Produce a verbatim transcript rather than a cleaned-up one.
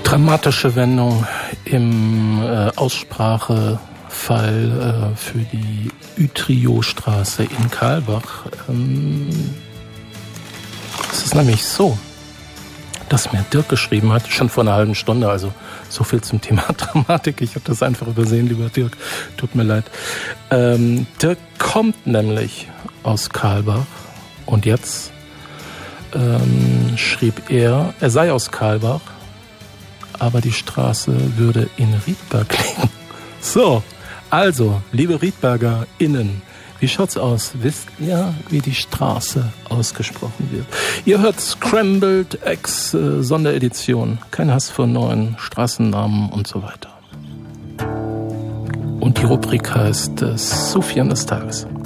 Dramatische Wendung im äh, Aussprachefall äh, für die Utrio-Straße in Kahlbach. Ähm, es ist nämlich so, dass mir Dirk geschrieben hat, schon vor einer halben Stunde, also so viel zum Thema Dramatik. Ich habe das einfach übersehen, lieber Dirk, tut mir leid. Ähm, Dirk kommt nämlich aus Kahlbach und jetzt ähm, schrieb er, er sei aus Kahlbach, aber die Straße würde in Riedberg liegen. So, also, liebe RiedbergerInnen, wie schaut's aus? Wisst ihr, wie die Straße ausgesprochen wird? Ihr hört Scrambled Eggs äh, Sonderedition. Kein Hass vor neuen Straßennamen und so weiter. Und die Rubrik heißt äh, Sufjan des Tages.